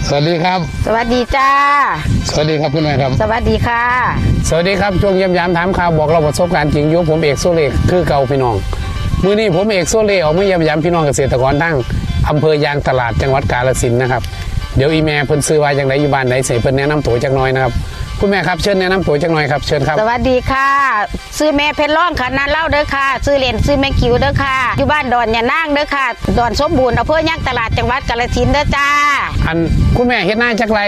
สวัสดีครับสวัสดีจ้าสวัสดีครับคุณแม่ครับสวัสดีค่ะสวัสดีครับช่วงเยี่ยมยามถามข่าวบอกเราประสบการณ์จริงยุคผมเอกโซเล่คือเก่าพี่น้องมื้อนี้ผมเอกโซเล่ออกมาเยี่ยมยามพี่น้องเกษตรกรทั้งอำเภอยางตลาดจังหวัดกาฬสินธุ์นะครับเดี๋ยวอีแม่เพิ่นซื้อว่าอย่างไรอยู่บ้านไหนเสเพิ่นแนะนำตัวจักหน่อยนะครับคุณแม่ครับเชิญแนะนำตัวจักหน่อยครับเชิญครับสวัสดีค่ะซื้อแม่เพชรร้องค่ะนันเล่าเด้อค่ะซื้อเหรียญซื้อแม่คิวเด้อค่ะอยู่บ้านดอนยะนางเด้อค่ะดอนสมบูรณ์อำเภอยางตลาดจังหวัดกาฬสินธุ์เด้อจ้าอันคุณแม่เฮ็ดหน้าจักไร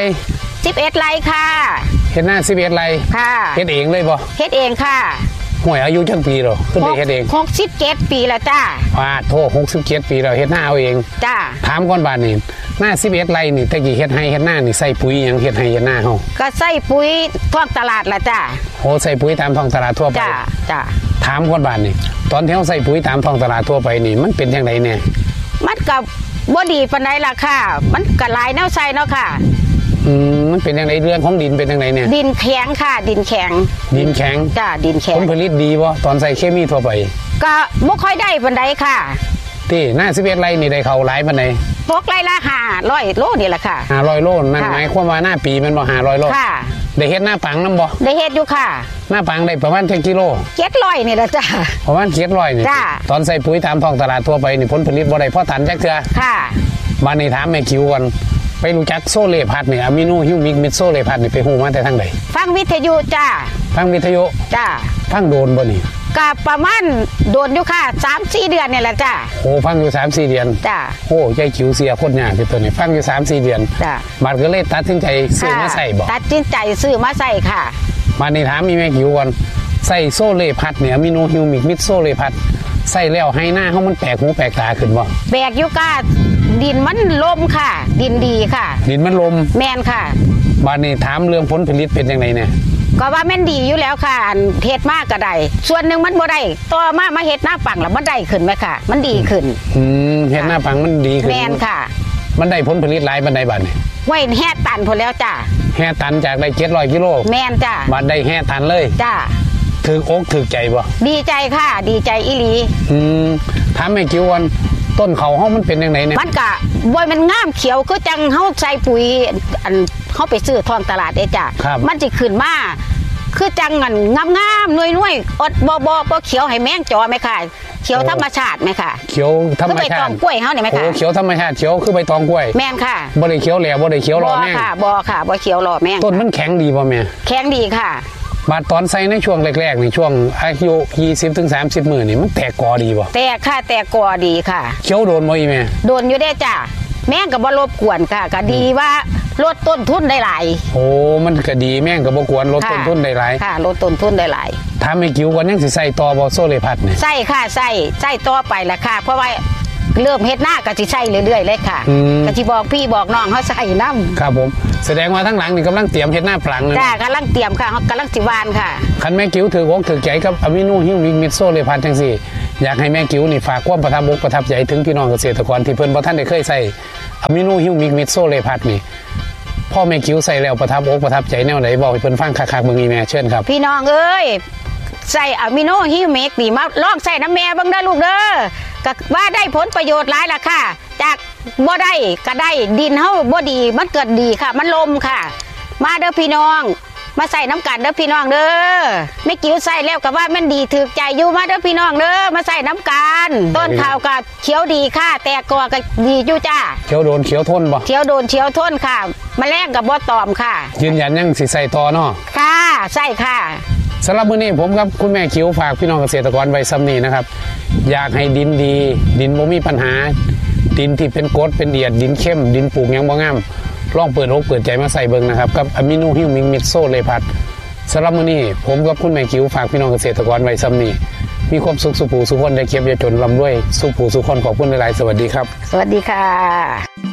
11 ไร่ค่ะเฮ็ดหน้า11 ไร่ค่ะเฮ็ดเองเลยบ่เฮ็ดเองค่ะห่วยอายุจักปีหรอขึ้นได้เฮ็ดเอง 67 ปีแล้วจ้าโทษ67 ปีแล้วเฮ็ดหน้าเอาเองจ้าถามก่อนบาดนี้หน้า11 ไร่นี่ตะกี้เฮ็ดให้เฮ็ดหน้านี่ใส่ปุ๋ยหยังเฮ็ดให้เฮ็ดหน้าเฮาก็ใส่ปุ๋ยท้องตลาดล่ะจ้าโหใส่ปุ๋ยตามท้องตลาดทั่วไปจ้าถามก่อนบาดนี้ตอนที่เฮาใส่ปุ๋ยตามท้องตลาดทั่วไปนี่มันเป็นจังไดแน่มันก็บ่ดีปานใดล่ะค่ะมันก็หลายแนวใส่เนาะค่ะมันเป็นยังไงเรื่องของดินเป็นยังไงเนี่ยดินแข็งค่ะดินแข็งจ้าดินแข็งผลผลิตดีป่ะตอนใส่เคมีทั่วไปก็บ่ค่อยได้ปานใดค่ะที่หน้า11 ไร่นี่ได้เขาหลายปานใดตกไร่ละ500 โลนี่แหละค่ะ 500 โลนั่นหมายความว่าหน้าปีมันบ่500 โลค่ะได้เฮ็ดหน้าปังน้ำบ่ได้เฮ็ดอยู่ค่ะหน้าปังได้ประมาณกี่กิโล 700นี่แหละจ้าประมาณ700นี่ตอนใส่ปุ๋ยตามท้องตลาดทั่วไปนี่ผลผลิตบ่ได้พอตันจักเทื่อค่ะบ้านนี้ถามแม่คิวกันไปรู้จักโซเลพัดเนี่ยอะมิโนฮิวมิกมิดโซเลพัดนี่ไปหูมาแต่ทางไหนฟังวิทยุจ้าฟังวิทยุจ้าฟังโดนบ่นี่ก็ประมาณโดนอยู่ค่ะ 3-4 เดือนนี่แหละจ้าโอ้ฟังอยู่ 3-4 เดือนจ้าโอ้ใจคิวเสียโคตรยากที่ตัวนี้ฟังอยู่ 3-4 เดือนจ้าบัดก็เลยตัดสินใจซื้อมาใส่บ่ตัดสินใจซื้อมาใส่ค่ะมานี่ถามมีแม่คิวก่อนใส่โซเลพัดเนี่ยอะมิโนฮิวมิกมิดโซเลพัดใส่แล้วให้หน้าเฮามันแปลกหูแปลกตาขึ้นบ่แปลกอยู่ก้าดินมันลมค่ะดินดีค่ะดินมันลมแม่นค่ะบัดนี้ถามเรื่องผลผลิตเป็นจังไดเนี่ยก็ว่าแม่นดีอยู่แล้วค่ะเฮ็ดมากก็ได้ส่วนหนึ่งมันบ่ได้ต่อมาเฮ็ดหน้าปังแล้วมันได้ขึ้นไหมค่ะมันดีขึ้นเฮ็ดหน้าปังมันดีขึ้นแม่นค่ะมันได้ผลผลิตหลายปานใดบัดนี้ไว้แห่ตันพอแล้วจ้าแห่ตันจากได้700 กิโลแม่นจ้าบัดได้แห่ตันเลยจ้าถืออกถือใจบ่ดีใจค่ะดีใจอีหลีถามแม่คิววันต้นเขาเฮามันเป็นจังไดเนี่ยมันก็บ่มันงามเขียวคือจังเฮาใส่ปุ๋ยอันเฮาไปซื้อท้องตลาดเด้จ้ามันสิขึ้นมาคือจังงันงามๆหน่วยๆอดบ่เขียวให้แมงจอไหมค่ะเขียวธรรมชาติไหมค่ะเขียวธรรมชาติคือใบตองกล้วยเฮานี่ไหมค่ะโอ้เขียวธรรมชาติเขียวคือใบตองกล้วยแม่นค่ะบ่ได้เขียวแหล่บ่ได้เขียวรอแม่บ่ค่ะบ่เขียวรอแม่ต้นมันแข็งดีบ่แม่แข็งดีค่ะบาดตอนใส่ในช่วงแรกๆนี่ช่วงอายุ20-30 มื้อนี่มันแตกกอดีบ่แตกค่ะแตกกอดีค่ะเขียวโดนบ่อีแม่โดนอยู่ได้จ้ะแม่งก็บ่รบกวนค่ะก็ดีว่าลดต้นทุนได้หลายโอ้มันก็ดีแม่งก็บ่กวนลดต้นทุนได้หลายค่ะลดต้นทุนได้หลายถามแม่คิวก่อนยังสิใส่ต่อบ่โซเลพัดนี่ใส่ค่ะใส่ต่อไปแหละค่ะเพราะว่าเริ่มเฮ็ดหน้าก็สิใส่เรื่อยๆเลยค่ะก็สิบอกพี่บอกน้องเฮาใส่นำครับผมแสดงว่าทั้งหลังนี่กำลังเตรียมเฮ็ดหน้าปลังนะจ้ากำลังเตรียมค่ะเฮากำลังสิหว่านค่ะคันแม่คิวถืออกถือใจกับอะมิโนฮิวมิกมิดโซเลพัดจังซี่อยากให้แม่คิวนี่ฝากความประทับอกประทับใจถึงพี่น้องเกษตรกรที่เพิ่นบ่ทันได้เคยใส่อะมิโนฮิวมิกมิดโซเลพัดนี่พ่อแม่คิวใส่แล้วประทับอกประทับใจแนวไหนบอกให้เพิ่นฟังคักๆเบิ่งอีแม่เชิญครับพี่น้องเอ้ยใส่อะมิโนฮิวมิกนี่มาลองใส่น้ำแม่เบิ่งเด้อลูกเด้อก็ว่าได้ผลประโยชน์หลายล่ะค่ะจากบ่ได้ก็ได้ดินเฮาบ่ดีมันเกิดดีค่ะมันลมค่ะมาเด้อพี่น้องมาใส่น้ำกันเด้อพี่น้องเด้อไม่กิ้วใส่แล้วก็ว่ามันดีถูกใจอยู่มาเด้อพี่น้องเด้อมาใส่น้ำกันต้นข้าวก็เขียวดีค่ะแต่กอก็ดีอยู่จ้าเขียวโดนเขียวทนบ่เขียวโดนเขียวทนค่ะแมลงกับบ่ตอมค่ะยืนยันยังสิใส่ต่อเนาะค่ะใส่ค่ะสำหรับมื้อนี้ผมกับคุณแม่คิวฝากพี่น้องเกษตรกรไว้ซ้ำนี้นะครับอยากให้ดินดีดินบ่มีปัญหาดินที่เป็นกรดเป็นเอียดดินเข้มดินปลูกยังบ่งามลองเปิดอกเปิดใจมาใส่เบิ่งนะครับกับอะมิโนฮิวมิกมิดโซเลพัดสำหรับมื้อนี้ผมกับคุณแม่คิวฝากพี่น้องเกษตรกรไว้ซ้ำนี้มีความสุขสุขผู้สุขคนได้เก็บอย่าจนร่ำรวยสุขผู้สุขคนขอบคุณหลายๆสวัสดีครับสวัสดีค่ะ